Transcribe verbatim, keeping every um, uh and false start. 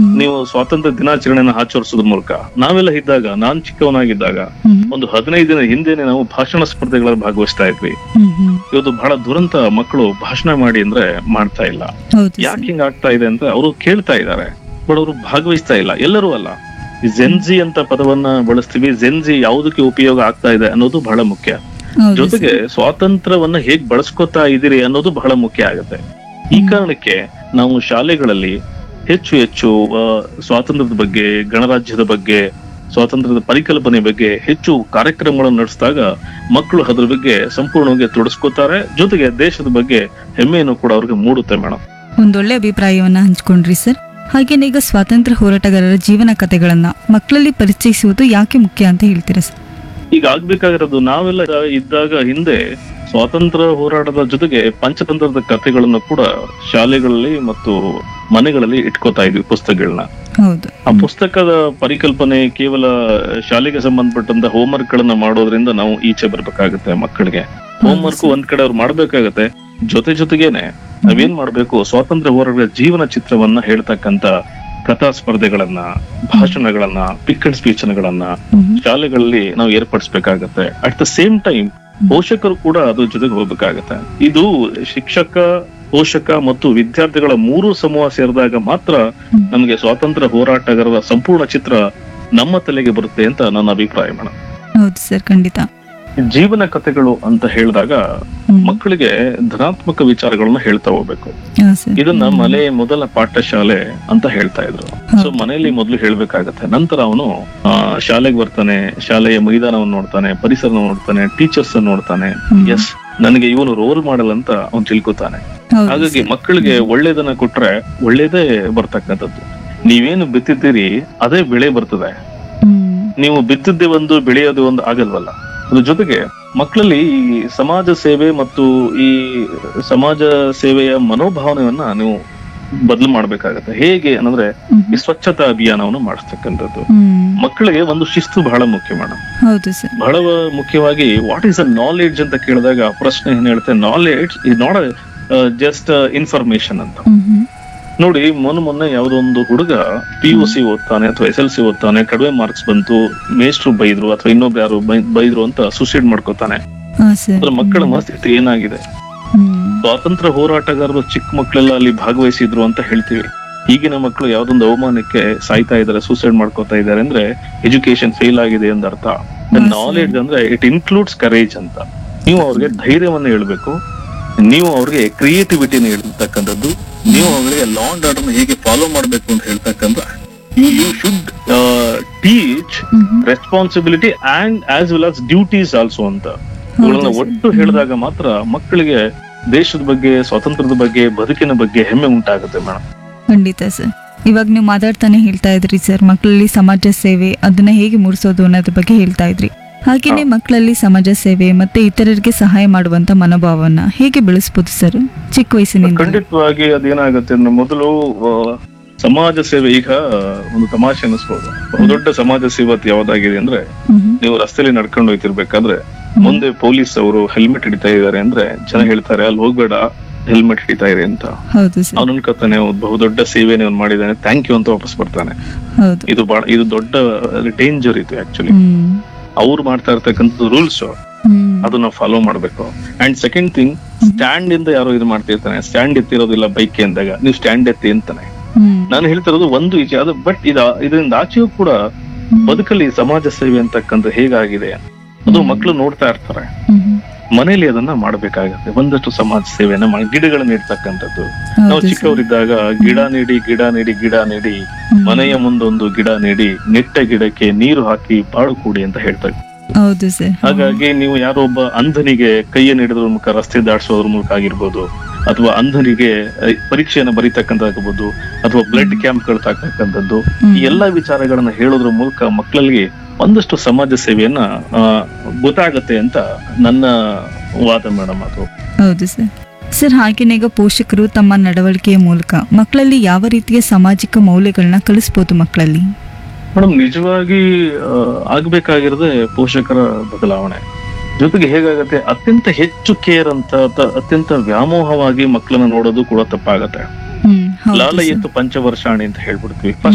ನೀವು ಸ್ವಾತಂತ್ರ್ಯ ದಿನಾಚರಣೆನ ಆಚರಿಸೋದ್ರ ಮೂಲಕ, ನಾವೆಲ್ಲ ಇದ್ದಾಗ, ನಾನ್ ಚಿಕ್ಕವನಾಗಿದ್ದಾಗ ಒಂದು ಹದಿನೈದು ದಿನ ಹಿಂದೆನೆ ನಾವು ಭಾಷಣ ಸ್ಪರ್ಧೆಗಳಲ್ಲಿ ಭಾಗವಹಿಸ್ತಾ ಇದ್ವಿ. ಇವತ್ತು ಬಹಳ ದುರಂತ, ಮಕ್ಕಳು ಭಾಷಣ ಮಾಡಿ ಅಂದ್ರೆ ಮಾಡ್ತಾ ಇಲ್ಲ. ಯಾಕೆ ಹಿಂಗ್ ಆಗ್ತಾ ಇದೆ ಅಂತ ಅವರು ಕೇಳ್ತಾ ಇದ್ದಾರೆ, ಬಟ್ ಅವರು ಭಾಗವಹಿಸ್ತಾ ಇಲ್ಲ. ಎಲ್ಲರೂ ಅಲ್ಲ, ಈ ಜೆನ್ಜಿ ಅಂತ ಪದವನ್ನ ಬಳಸ್ತೀವಿ. ಜೆನ್ಜಿ ಯಾವುದಕ್ಕೆ ಉಪಯೋಗ ಆಗ್ತಾ ಇದೆ ಅನ್ನೋದು ಬಹಳ ಮುಖ್ಯ. ಜೊತೆಗೆ ಸ್ವಾತಂತ್ರ್ಯವನ್ನ ಹೇಗ್ ಬಳಸ್ಕೊತಾ ಇದೀರಿ ಅನ್ನೋದು ಬಹಳ ಮುಖ್ಯ ಆಗುತ್ತೆ. ಈ ಕಾರಣಕ್ಕೆ ನಾವು ಶಾಲೆಗಳಲ್ಲಿ ಹೆಚ್ಚು ಹೆಚ್ಚು ಸ್ವಾತಂತ್ರ್ಯದ ಬಗ್ಗೆ, ಗಣರಾಜ್ಯದ ಬಗ್ಗೆ, ಸ್ವಾತಂತ್ರ್ಯದ ಪರಿಕಲ್ಪನೆ ಬಗ್ಗೆ ಹೆಚ್ಚು ಕಾರ್ಯಕ್ರಮಗಳನ್ನು ನಡೆಸಿದಾಗ ಮಕ್ಕಳು ಅದ್ರ ಬಗ್ಗೆ ಸಂಪೂರ್ಣವಾಗಿ ತೊಡಸ್ಕೋತಾರೆ. ಜೊತೆಗೆ ದೇಶದ ಬಗ್ಗೆ ಹೆಮ್ಮೆಯನ್ನು ಕೂಡ ಅವ್ರಿಗೆ ಮೂಡುತ್ತೆ ಮೇಡಮ್. ಒಂದೊಳ್ಳೆ ಅಭಿಪ್ರಾಯವನ್ನ ಹಂಚ್ಕೊಂಡ್ರಿ ಸರ್. ಹಾಗೇನೆ ಈಗ ಸ್ವಾತಂತ್ರ್ಯ ಹೋರಾಟಗಾರರ ಜೀವನ ಕಥೆಗಳನ್ನ ಮಕ್ಕಳಲ್ಲಿ ಪರಿಚಯಿಸುವುದು ಯಾಕೆ ಮುಖ್ಯ ಅಂತ ಹೇಳ್ತೀರಾ ಸರ್? ಈಗ ಆಗ್ಬೇಕಾಗಿರೋದು, ನಾವೆಲ್ಲ ಇದ್ದಾಗ ಹಿಂದೆ ಸ್ವಾತಂತ್ರ್ಯ ಹೋರಾಟದ ಜೊತೆಗೆ ಪಂಚತಂತ್ರದ ಕಥೆಗಳನ್ನು ಕೂಡ ಶಾಲೆಗಳಲ್ಲಿ ಮತ್ತು ಮನೆಗಳಲ್ಲಿ ಇಟ್ಕೋತಾ ಇದ್ವಿ, ಪುಸ್ತಕಗಳನ್ನ. ಆ ಪುಸ್ತಕದ ಪರಿಕಲ್ಪನೆ ಕೇವಲ ಶಾಲೆಗೆ ಸಂಬಂಧಪಟ್ಟಂತ ಹೋಮ್ ವರ್ಕ್ ಗಳನ್ನ ಮಾಡೋದ್ರಿಂದ ನಾವು ಈಚೆ ಬರ್ಬೇಕಾಗತ್ತೆ. ಮಕ್ಕಳಿಗೆ ಹೋಮ್ ವರ್ಕ್ ಒಂದ್ ಕಡೆ ಅವ್ರು ಮಾಡ್ಬೇಕಾಗತ್ತೆ, ಜೊತೆ ಜೊತೆಗೇನೆ ನಾವೇನ್ ಮಾಡ್ಬೇಕು, ಸ್ವಾತಂತ್ರ್ಯ ಹೋರಾಟದ ಜೀವನ ಚಿತ್ರವನ್ನ ಹೇಳ್ತಕ್ಕಂತ ಕಥಾ ಸ್ಪರ್ಧೆಗಳನ್ನ, ಭಾಷಣಗಳನ್ನ, ಪಿಕ್ ಅಂಡ್ ಸ್ಪೀಚ್ಗಳನ್ನ ಶಾಲೆಗಳಲ್ಲಿ ನಾವು ಏರ್ಪಡಿಸ್ಬೇಕಾಗತ್ತೆ. ಅಟ್ ದ ಸೇಮ್ ಟೈಮ್ ಪೋಷಕರು ಕೂಡ ಅದ್ರ ಜೊತೆಗೆ ಹೋಗ್ಬೇಕಾಗತ್ತೆ. ಇದು ಶಿಕ್ಷಕ, ಪೋಷಕ ಮತ್ತು ವಿದ್ಯಾರ್ಥಿಗಳ ಮೂರು ಸಮೂಹ ಸೇರಿದಾಗ ಮಾತ್ರ ನಮಗೆ ಸ್ವಾತಂತ್ರ್ಯ ಹೋರಾಟಗಾರರ ಸಂಪೂರ್ಣ ಚಿತ್ರ ನಮ್ಮ ತಲೆಗೆ ಬರುತ್ತೆ ಅಂತ ನನ್ನ ಅಭಿಪ್ರಾಯ ಮೇಡಮ್. ಹೌದು ಸರ್, ಖಂಡಿತ. ಜೀವನ ಕಥೆಗಳು ಅಂತ ಹೇಳಿದಾಗ ಮಕ್ಕಳಿಗೆ ಧನಾತ್ಮಕ ವಿಚಾರಗಳನ್ನ ಹೇಳ್ತಾ ಹೋಗ್ಬೇಕು. ಇದನ್ನ ಮನೆ ಮೊದಲ ಪಾಠಶಾಲೆ ಅಂತ ಹೇಳ್ತಾ ಇದ್ರು. ಸೊ ಮನೆಯಲ್ಲಿ ಮೊದಲು ಹೇಳ್ಬೇಕಾಗತ್ತೆ, ನಂತರ ಅವನು ಶಾಲೆಗೆ ಬರ್ತಾನೆ, ಶಾಲೆಯ ಮೈದಾನವನ್ನು ನೋಡ್ತಾನೆ, ಪರಿಸರ ನೋಡ್ತಾನೆ, ಟೀಚರ್ಸ್ ನೋಡ್ತಾನೆ. ಎಸ್, ನನಗೆ ಇವನು ರೋಲ್ ಮಾಡಲ್ ಅಂತ ಅವ್ನು ತಿಳ್ಕೊತಾನೆ. ಹಾಗಾಗಿ ಮಕ್ಕಳಿಗೆ ಒಳ್ಳೇದನ್ನ ಕೊಟ್ರೆ ಒಳ್ಳೇದೇ ಬರ್ತಕ್ಕಂಥದ್ದು. ನೀವೇನು ಬಿತ್ತಿದ್ದೀರಿ ಅದೇ ಬೆಳೆ ಬರ್ತದೆ. ನೀವು ಬಿತ್ತಿದ್ದೇ ಒಂದು, ಬೆಳೆಯೋದು ಒಂದು ಆಗಲ್ವಲ್ಲ. ಅದ್ರ ಜೊತೆಗೆ ಮಕ್ಕಳಲ್ಲಿ ಈ ಸಮಾಜ ಸೇವೆ ಮತ್ತು ಈ ಸಮಾಜ ಸೇವೆಯ ಮನೋಭಾವನೆಯನ್ನ ನೀವು ಬದಲು ಮಾಡ್ಬೇಕಾಗತ್ತೆ. ಹೇಗೆ ಅಂದ್ರೆ ಈ ಸ್ವಚ್ಛತಾ ಅಭಿಯಾನವನ್ನು ಮಾಡಿಸ್ತಕ್ಕಂಥದ್ದು. ಮಕ್ಕಳಿಗೆ ಒಂದು ಶಿಸ್ತು ಬಹಳ ಮುಖ್ಯ ಮೇಡಮ್. ಬಹಳ ಮುಖ್ಯವಾಗಿ ವಾಟ್ ಈಸ್ ಅ ನಾಲೆಡ್ಜ್ ಅಂತ ಕೇಳಿದಾಗ ಪ್ರಶ್ನೆ ಏನ್ ಹೇಳುತ್ತೆ, knowledge is not just information ಅಂತ. ನೋಡಿ, ಮೊನ್ನೆ ಮೊನ್ನೆ ಯಾವ್ದೋ ಒಂದು ಹುಡುಗ ಪಿ ಯು ಸಿ ಓದ್ತಾನೆ ಅಥವಾ ಎಸ್ ಎಲ್ ಸಿ ಓದ್ತಾನೆ, ಕಡಿಮೆ ಮಾರ್ಕ್ಸ್ ಬಂತು, ಮೇಷ್ಟ್ರು ಬೈದ್ರು ಅಥವಾ ಇನ್ನೊಬ್ರು ಯಾರು ಬೈದ್ರು ಅಂತ ಸೂಸೈಡ್ ಮಾಡ್ಕೋತಾನೆ. ಅದ್ರ ಮಕ್ಕಳ ಮನಸ್ಥಿತಿ ಏನಾಗಿದೆ? ಸ್ವಾತಂತ್ರ್ಯ ಹೋರಾಟಗಾರರು ಚಿಕ್ಕ ಮಕ್ಕಳೆಲ್ಲ ಅಲ್ಲಿ ಭಾಗವಹಿಸಿದ್ರು ಅಂತ ಹೇಳ್ತೀವಿ. ಈಗಿನ ಮಕ್ಕಳು ಯಾವ್ದೊಂದು ಅವಮಾನಕ್ಕೆ ಸಾಯ್ತಾ ಇದಾರೆ, ಸೂಸೈಡ್ ಮಾಡ್ಕೋತಾ ಇದಾರೆ ಅಂದ್ರೆ ಎಜುಕೇಶನ್ ಫೇಲ್ ಆಗಿದೆ ಅಂತ ಅರ್ಥ. ನಾಲೆಡ್ಜ್ ಅಂದ್ರೆ ಇಟ್ ಇನ್ಕ್ಲೂಡ್ಸ್ ಕರೇಜ್ ಅಂತ. ನೀವು ಅವ್ರಿಗೆ ಧೈರ್ಯವನ್ನ ಹೇಳ್ಬೇಕು, ನೀವು ಅವ್ರಿಗೆ ಕ್ರಿಯೇಟಿವಿಟಿನ ಹೇಳ್ತಕ್ಕಂಥದ್ದು, ನೀವು ಅವರಿಗೆ ಲಾ ಅಂಡ್ ಆರ್ಡರ್ ಹೇಗೆ ಫಾಲೋ ಮಾಡ್ಬೇಕು ಅಂತ ಹೇಳ್ತಕ್ಕಂಥ, you should teach responsibility and as well as duties also ಅಂತ. ಇವುಗಳನ್ನ ಒಟ್ಟು ಹೇಳಿದಾಗ ಮಾತ್ರ ಮಕ್ಕಳಿಗೆ ದೇಶದ ಬಗ್ಗೆ, ಸ್ವಾತಂತ್ರ್ಯದ ಬಗ್ಗೆ, ಬದುಕಿನ ಬಗ್ಗೆ ಹೆಮ್ಮೆ ಉಂಟಾಗುತ್ತೆ ಮೇಡಮ್. ಖಂಡಿತ ಸರ್. ಇವಾಗ ನೀವು ಮಾತಾಡ್ತಾನೆ ಹೇಳ್ತಾ ಇದ್ರಿ ಸರ್, ಮಕ್ಕಳಲ್ಲಿ ಸಮಾಜ ಸೇವೆ ಅದನ್ನ ಹೇಗೆ ಮೂಡಿಸೋದು ಅನ್ನೋದ್ರ ಬಗ್ಗೆ ಹೇಳ್ತಾ ಇದ್ರಿ. ಹಾಗೇನೆ ಮಕ್ಕಳಲ್ಲಿ ಸಮಾಜ ಸೇವೆ ಮತ್ತೆ ಇತರರಿಗೆ ಸಹಾಯ ಮಾಡುವಂತ ಮನೋಭಾವನ ಹೇಗೆ ಬೆಳೆಸಬಹುದು ಸರ್ ಚಿಕ್ಕ ವಯಸ್ಸಿನಿಂದ? ಖಂಡಿತವಾಗಿ ಅದೇನಾಗುತ್ತೆ ಅಂದ್ರೆ, ಮೊದಲು ಸಮಾಜ ಸೇವೆ, ಈಗ ಒಂದು ತಮಾಷೆ ಅನಿಸ್ಬೋದು, ಬಹುದೊಡ್ಡ ಸಮಾಜ ಸೇವೆ ಯಾವ್ದಾಗಿದೆ ಅಂದ್ರೆ, ನೀವು ರಸ್ತೆಯಲ್ಲಿ ನಡ್ಕೊಂಡು ಹೋಗ್ತಿರ್ಬೇಕಾದ್ರೆ ಮುಂದೆ ಪೊಲೀಸ್ ಅವರು ಹೆಲ್ಮೆಟ್ ಹಿಡಿತಾ ಇದಾರೆ ಅಂದ್ರೆ ಜನ ಹೇಳ್ತಾರೆ ಅಲ್ಲಿ ಹೋಗ್ಬೇಡ, ಹೆಲ್ಮೆಟ್ ಹಿಡಿತಾ ಇದೆ ಅಂತ. ಅವ್ನು ಅನ್ಕೋತಾನೆ ಬಹುದೊಡ್ಡ ಸೇವೆ ಅವ್ನು ಮಾಡಿದಾನೆ, ಥ್ಯಾಂಕ್ ಯು ಅಂತ ವಾಪಸ್ ಬರ್ತಾನೆ. ಇದು ಬಹಳ ಇದು ದೊಡ್ಡ ಡೇಂಜರ್ ಇದು ಆಕ್ಚುಲಿ. ಅವ್ರು ಮಾಡ್ತಾ ಇರ್ತಕ್ಕಂಥದ್ದು ರೂಲ್ಸ್, ಅದು ನಾವು ಫಾಲೋ ಮಾಡ್ಬೇಕು. ಅಂಡ್ ಸೆಕೆಂಡ್ ಥಿಂಗ್, ಸ್ಟ್ಯಾಂಡ್ ಇಂದ ಯಾರೋ ಇದು ಮಾಡ್ತಿರ್ತಾನೆ, ಸ್ಟ್ಯಾಂಡ್ ಎತ್ತಿರೋದಿಲ್ಲ ಬೈಕ್ ಅಂದಾಗ ನೀವು ಸ್ಟ್ಯಾಂಡ್ ಎತ್ತಿ ಅಂತಾನೆ. ನಾನು ಹೇಳ್ತಿರೋದು ಒಂದು ಈಚೆ ಅದು, ಬಟ್ ಇದ ಇದರಿಂದ ಆಚೆಯೂ ಕೂಡ ಬದುಕಲ್ಲಿ ಸಮಾಜ ಸೇವೆ ಅಂತಕ್ಕಂಥ ಹೇಗಾಗಿದೆ ಅದು ಮಕ್ಕಳು ನೋಡ್ತಾ ಇರ್ತಾರೆ. ಮನೇಲಿ ಅದನ್ನ ಮಾಡ್ಬೇಕಾಗತ್ತೆ. ಒಂದಷ್ಟು ಸಮಾಜ ಸೇವೆಯನ್ನ ಮಾಡಿ, ಗಿಡಗಳನ್ನ ಇಡ್ತಕ್ಕಂಥದ್ದು. ನಾವು ಚಿಕ್ಕವರಿದ್ದಾಗ ಗಿಡ ನೀಡಿ ಗಿಡ ನೀಡಿ ಗಿಡ ನೀಡಿ ಮನೆಯ ಮುಂದೊಂದು ಗಿಡ ನೀಡಿ, ನೆಟ್ಟ ಗಿಡಕ್ಕೆ ನೀರು ಹಾಕಿ ಬಾಳು ಕೂಡಿ ಅಂತ ಹೇಳ್ತಾರೆ. ಹಾಗಾಗಿ ನೀವು ಯಾರೋ ಒಬ್ಬ ಅಂಧನಿಗೆ ಕೈಯನ್ನು ಹಿಡಿದ್ರ ಮೂಲಕ ರಸ್ತೆ ದಾಟಿಸೋದ್ರ ಮೂಲಕ ಆಗಿರ್ಬೋದು, ಅಥವಾ ಅಂಧನಿಗೆ ಪರೀಕ್ಷೆಯನ್ನ ಬರೀತಕ್ಕಂಥದ್ದು, ಅಥವಾ ಬ್ಲಡ್ ಕ್ಯಾಂಪ್ ಗಳು ತಾಕ್ತಕ್ಕಂಥದ್ದು, ಈ ಎಲ್ಲಾ ವಿಚಾರಗಳನ್ನ ಹೇಳೋದ್ರ ಮೂಲಕ ಮಕ್ಕಳಲ್ಲಿ ಒಂದಷ್ಟು ಸಮಾಜ ಸೇವೆಯನ್ನ ಗೊತ್ತಾಗತ್ತೆ ಅಂತ ನನ್ನ ವಾದ ಮೇಡಮ್. ಅದು ಹೌದು ಸರ್. ಸರ್, ಹಾಗೇನೆ ಈಗ ಪೋಷಕರು ತಮ್ಮ ನಡವಳಿಕೆಯ ಮೂಲಕ ಮಕ್ಕಳಲ್ಲಿ ಯಾವ ರೀತಿಯ ಸಾಮಾಜಿಕ ಮೌಲ್ಯಗಳನ್ನ ಕಲಿಸಬಹುದು ಮಕ್ಕಳಲ್ಲಿ? ಮೇಡಮ್, ನಿಜವಾಗಿ ಆಗ್ಬೇಕಾಗಿರೋದೇ ಪೋಷಕರ ಬದಲಾವಣೆ. ಜೊತೆಗೆ ಹೇಗಾಗತ್ತೆ, ಅತ್ಯಂತ ಹೆಚ್ಚು ಕೇರ್ ಅಂತ ಅತ್ಯಂತ ವ್ಯಾಮೋಹವಾಗಿ ಮಕ್ಕಳನ್ನ ನೋಡೋದು ಕೂಡ ತಪ್ಪಾಗತ್ತೆ. ಲಾಲ ಎತ್ತು ಪಂಚವರ್ಷಾಣಿ ಅಂತ ಹೇಳ್ಬಿಡ್ತೀವಿ.